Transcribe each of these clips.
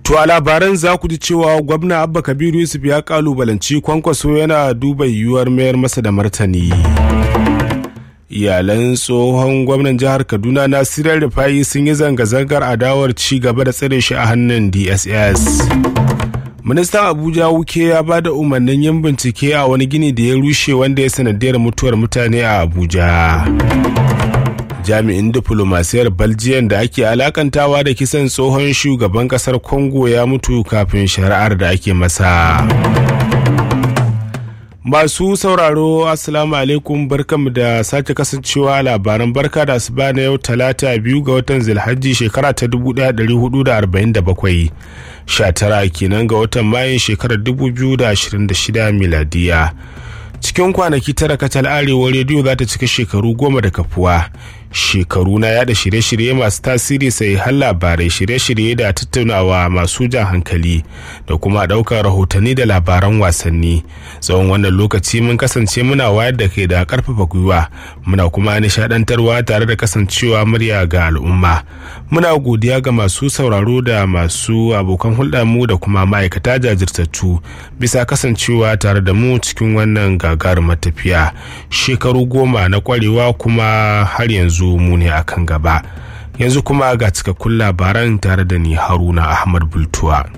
To a labaran za ku ji cewa gwamna Abba Kabiru Yusuf ya kalubalanci Kwankwaso yana duba yiwuwar mayar masa da martani. Iyalan tsohon gwamnan jihar Kaduna Nasiru Rufai sun yi zanga-zangar adawar ci gaba da tsare shi a hannun DSS. Ministan Abuja Wuke ya ba da umarnin yin bincike a wani gini da ya rushe wanda ya sanadiyar mutuwar mutane a Abuja. Jami'in diplomasiyar Belgium da ake alakantawa da kisan tsohon shugaban kasar Congo ya mutu kafin shari'ar da ake masa. Masu sauraro assalamu alaikum, barkamu da sake kasancewa labaran barka da asuba na yau talata 2 ga watan Zulhajji shekara ta 1447 19 kenan ga watan Mayun shekarar 2026 miladiya. Cikin kwanaki tara kacal Arewa rediyo za ta cika shekaru 10 da kafuwa. Shekaru na yada shirye-shirye masu tasiri sai har labarai, shirye-shirye da tattaunawa masu jan hankali da kuma daukar rahotanni da labaran wasanni. Tsawon wannan lokaci mun kasance muna wayar da kai da karfafa gwiwa, muna kuma nishadantarwa tare da kasancewa murya ga al'umma. Muna godiya ga masu sauraro da masu abokan hulɗar mu da kuma ma'aikata jajirtattu bisa kasancewa tare da mu cikin wannan gagarumar tafiya. Shekaru 10 na kwarewa kuma har yanzu mu ne akan gaba. Yanzu kuma ga cikakkun labaran tare da ni Haruna Ahmad Bultuwa.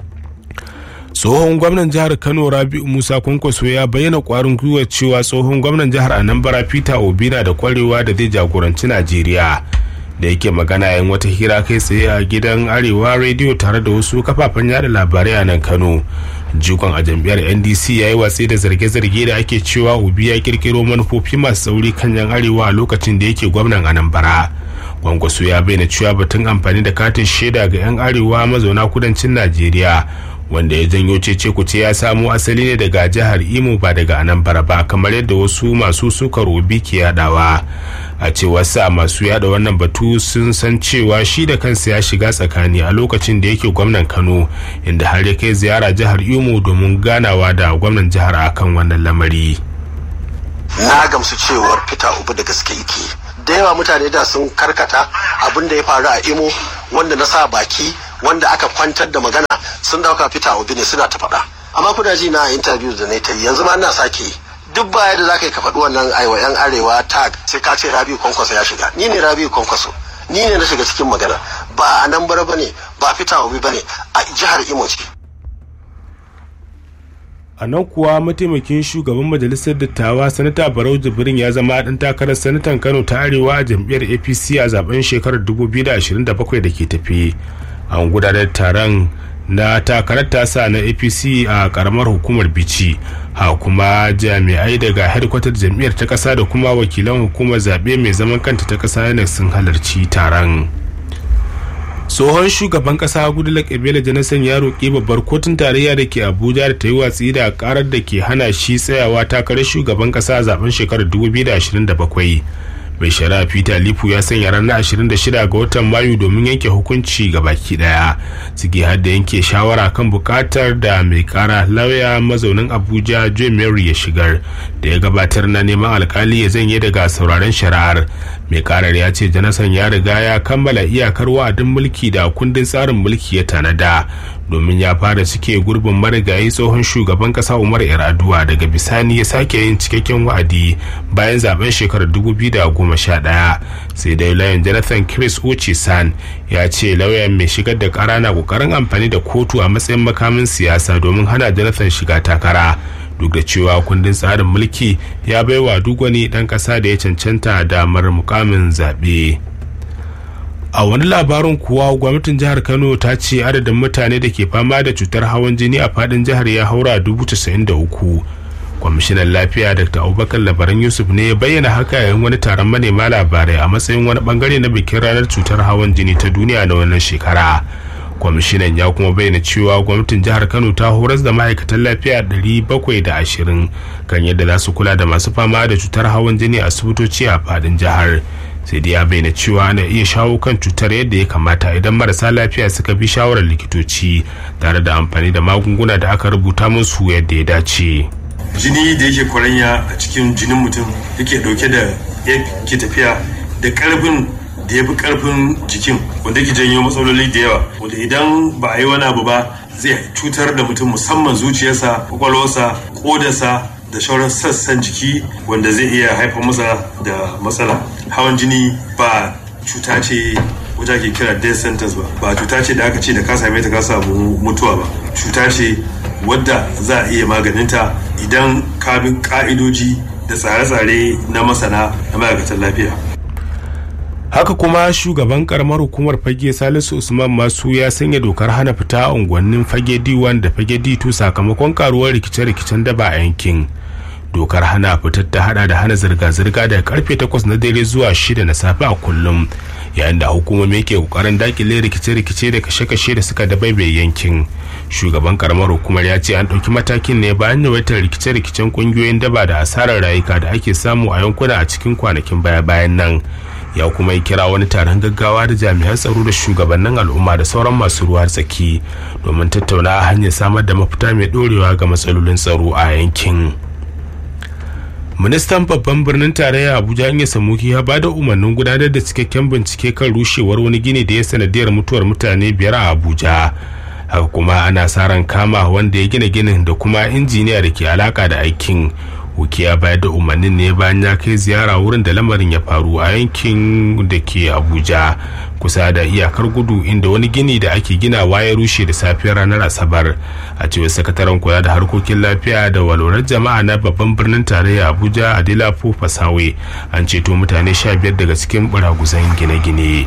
Tsohon gwamnan jihar Kano Rabi'u Musa Kwankwaso ya bayyana kwarin gwiwa cewa tsohon gwamnan jihar Anambra Peter Obi na da kwarewa da zai jagoranci Najeriya. Da yake magana yayin wata hira kai tsaye a gidan Arewa rediyo tare da wasu kafafen yada labarai a nan Kano. Jikon a jam'iyyar NDC ya yi watsi da zarge-zarge da ake cewa Obi ya kirkiro manufofi masu tsauri kan yan Arewa a lokacin da yake gwamnan Anambra. Kwankwaso ya bayyana cewa batun amfani da katin shaida ga yan Arewa mazauna kudancin Najeriya wanda ya janyo cece-kuce ya samo asali ne daga jihar Imo ba daga Anambra ba, kamar yadda wasu masu sukar Obi ke yadawa. A cewar sa masu yada wannan batu sun san cewa shi da kansa ya shiga tsakani a lokacin da yake gwamnan Kano, inda har ya kai ziyara jihar Imo domin ganawa da gwamnan jihar akan wannan lamari. Na gamsu cewar Peter Obi da gaske yake. Da yawa mutane da sun karkata abin da ya faru a Imo, wanda na sa baki, wanda aka kwantar da magana, sun dauka Peter Obi ne suna ta faɗa. Amma kuna ji na interview da na ta yi, yanzu ma ina sake yi. Duk baya da zaka yi ka faɗi wannan aiwa yan Arewa tag sai ka ce Rabi'u Kwankwaso ya shiga. Ni ne Rabi'u Kwankwaso, ni ne na shiga cikin magana, ba a Anambra bane, ba Peter Obi bane, a jihar Imo ce. A nan kuwa mataimakin shugaban majalisar dattawa sanata Barau Jibrin ya zama ɗan takarar sanatan Kano ta Arewa a jam'iyyar APC a zaben shekarar 2027 da ke tafi. An gudanar taron na takarar tasa na APC a karamar hukumar Bichi, ha kuma jami'ai daga headquarter jam'iyyar ta kasa da kuma wakilan hukumar zabe mai zaman kanta ta kasa yana sun halarci taron. Tsohon shugaban kasa Goodluck Ebele Jonathan ya roƙi babbar kotun tarayya da ke Abuja da ta yi watsi da karar da ke hana shi tsayawa takarar shugaban kasa a zaben shekarar 2027. Mai shari'a Peter Lipu ya sanya ranar 26 ga watan Mayu domin yanke hukunci ga baki daya, ciki har da yanke shawara kan bukatar da mai kara lauya mazaunin Abuja Joe Mary ya shigar da ya gabatar na neman alkali ya zanye daga sauraron shari'ar. Mai karar ya ce Jonathan ya riga ya kammala iyakar wa'adin mulki da kundin tsarin mulki ya tanada, domin ya fara cike gurbin marigayi tsohon shugaban kasa Umar Yar'adua, daga bisani ya sake yin cikakken wa'adi bayan zaben shekarar 2011. Sai dai lauyan Jonathan Chris Ochisan ya ce lauyan mai shigar da kara na kokarin amfani da kotu a matsayin makamin siyasa domin hana Jonathan shiga takara, duk da cewa kundin tsarin mulki ya baiwa duk wani dan kasa da ya cancanta damar mukamin zaɓe. A wani labarin kuwa gwamnatin jihar Kano ta ce adadin mutane da ke fama da cutar hawan jini a fadin jihar ya haura 93. Kwamishinan lafiya Dr. Abubakar Labaran Yusuf ne ya bayyana haka yayin wani taron manema labarai a matsayin wani bangare na bikin ranar cutar hawan jini ta duniya na wannan shekara. Kwamishinan ya kuma bayyana cewa gwamnatin jihar Kano ta horas da ma'aikatan lafiya 720 kan yadda za su kula da masu fama da cutar hawan jini a asibitoci a fadin jihar. Sai dai ya bayyana cewa ana iya shawo kan cutar yadda ya kamata idan marasa lafiya suka bi shawarar likitoci tare da amfani da magunguna da aka rubuta musu yadda ya dace. Jini da yake kwaranya a cikin jinin mutum yake dauke da yake tafiya da karfin da ya fi karfin jikin wanda ke janyo matsaloli da yawa wanda idan ba a yi wani abu ba zai cutar da mutum musamman zuciyarsa, kwakwalwarsa, kodarsa da sauran sassan jiki wanda zai iya haifar masa da matsala. Hawan jini ba cuta ce wata ke kira death sentence ba cuta ce da aka ce da ka same ta ka samu mutuwa ba, cuta ce wadda za a iya maganinta idan ka bi ka'idoji da tsare-tsare na masana na ma'aikatan lafiya. Haka kuma shugaban karamar hukumar Fage Salisu Usman Masu ya sanya dokar hana fita a unguwannin Fage D1 da Fage D2 sakamakon karuwar rikice-rikicen daba a yankin. Dokar hana fitar ta hada da hana zirga-zirga daga karfe 8 na dare zuwa 6 na safe a kullum, yayin da hukumomi ke kokarin dakile rikice-rikice da kashe-kashe da suka dabaibaye yankin. Shugaban karamar hukumar ya ce an ɗauki matakin ne bayan yawaitar rikice-rikicen kungiyoyin daba da asarar rayuka da ake samu a yankuna a cikin kwanakin baya-bayan nan. Ya kuma yi kira wani taron gaggawa da jami'an tsaro da shugabannin al'umma da sauran masu ruwa tsaki domin tattauna hanyar samar da mafita mai dorewa ga matsalolin tsaro a yankin. Ministan babban birnin tarayya Abuja Anya Samuki ya bada umarnin gudanar da cikakken bincike kan rushewar wani gini da ya sanadiyar mutuwar mutane 5 a Abuja. Haka kuma ana sa ran kama wanda ya gina ginin da kuma injiniya da ke alaka da aikin. Wuki ya bayar da umarnin ne bayan ya kai ziyara wurin da lamarin ya faru a yankin da ke Abuja kusa da iyakar gudu, inda wani gini da ake ginawa ya rushe da safiyar ranar Asabar. A cewar sakataren kula da harkokin lafiya da walwalar jama'a na babban birnin tarayya Abuja Adelapo Fasawe, an ceto mutane 15 daga cikin buraguzan gine-gine.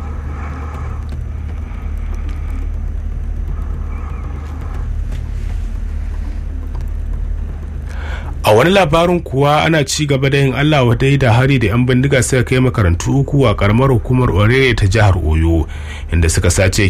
A wani labarin kuwa ana ci gaba da yin Allah wadai da hari da 'yan bindiga suka kai makarantu uku a karamar hukumar Orere ta jihar Oyo, inda suka sace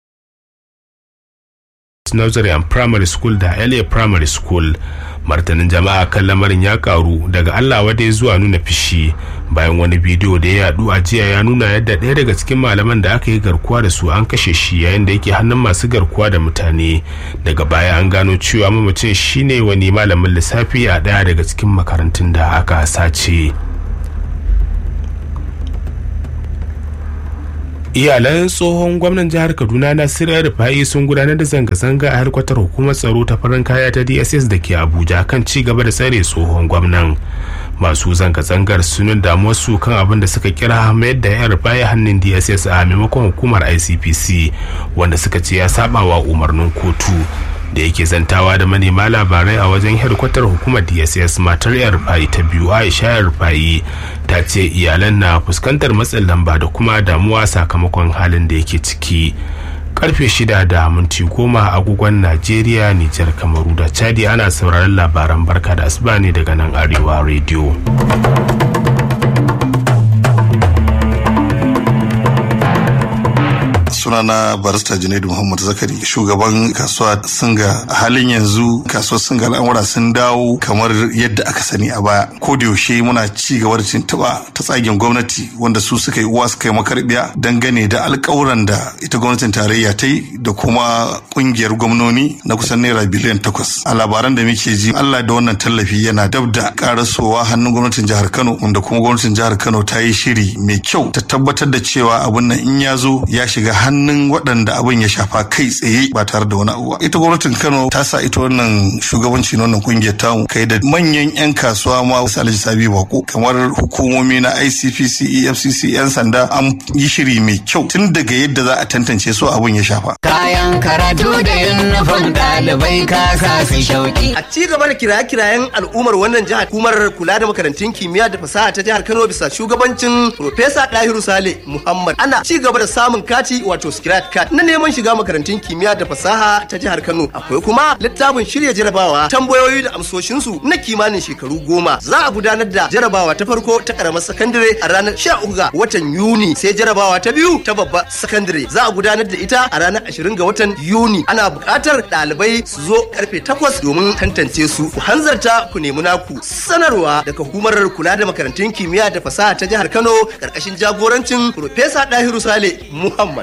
Nursery and Primary School da LA Primary School. Martanin jama'a kan lamarin ya karu daga Allah wadai zuwa nuna fishi bayan wani bidiyo da ya yadu a jiya ya nuna yadda ɗaya daga cikin malaman da aka yi garkuwa da su an kashe shi yayin da yake hannun masu garkuwa da mutane. Daga baya an gano cewa mamacin shine wani malamin lissafi a ɗaya daga cikin makarantun da aka sace. Iyalan tsohon gwamnan jihar Kaduna Nasiru Rufai sun gudanar da zanga-zanga a harkwatar hukumar tsaro ta farin kaya ta DSS da ke Abuja kan ci gaba da tsare tsohon gwamnan. Masu zanga-zangar sun damuwar su kan abin da suka kira mayar da yan Rufai hannun DSS a maimakon hukumar ICPC, wanda suka ce ya saba wa umarnin kotu. Da yake zantawa da manema labarai a wajen hedkwatar hukumar DSS, matar yar Rufai ta biyu Aisha yar Rufai ta ce iyalan na fuskantar matsin lamba da kuma damuwa sakamakon halin da yake ciki. Karfe 6:10 agogon Najeriya, Nijar, Kamaru da Chadi ana sauraron labaran barka da asuba ne daga nan Arewa Radio. Sunana barista Junaidu Muhammad Zakari, shugaban kasuwa Singa. A halin yanzu kasuwar Singa al'amura sun dawo kamar yadda aka sani a baya. Ko da yaushe muna ci gaba da tuntuɓa ta tsagen gwamnati wanda su suka yi uwa suka yi makarbiya dangane da alƙawuran da ita gwamnatin tarayya ta yi da kuma ƙungiyar gwamnoni na kusan naira biliyan 8. A labaran da muke ji Allah da wannan tallafi yana dab da karasowa hannun gwamnatin jihar Kano, wanda kuma gwamnatin jihar Kano ta yi shiri mai kyau ta tabbatar da cewa abun nan in ya zo ya shiga hannun waɗanda abin ya shafa kai tsaye ba tare da wani abu ba. Ita gwamnatin Kano ta sa ita wannan shugabanci na wannan kungiyar tamu kai da manyan 'yan kasuwa ma wasu Alhaji Sabi Bako, kamar hukumomi na ICPC, EFCC, 'yan sanda, an yi shiri mai kyau tun daga yadda za a tantance su abin ya shafa. Kayan karatu da yunifom ɗalibai ka sa su shauki. A ci gaba da kiraye-kirayen al'ummar wannan jihar, hukumar kula da makarantun kimiyya da fasaha ta jihar Kano bisa shugabancin Profesa Dahiru Sale Muhammad ana ci gaba da samun kati wato Scratch card na neman shiga makarantun kimiyya da fasaha ta jihar Kano. Akwai kuma littafin shirya jarabawa, tambayoyi da amsoshinsu na kimanin shekaru 10. Za a gudanar da jarabawa ta farko ta karamar sakandare a ranar 13 ga watan Yuni, sai jarabawa ta biyu ta babbar sakandare za a gudanar da ita a ranar 20 ga watan Yuni. Ana buƙatar ɗalibai su zo karfe 8 domin tantance su. Ku hanzarta ku nemi naku. Sanarwa daga hukumar kula da makarantun kimiyya da fasaha ta jihar Kano karkashin jagorancin Profesa Dahiru Sale Muhammad.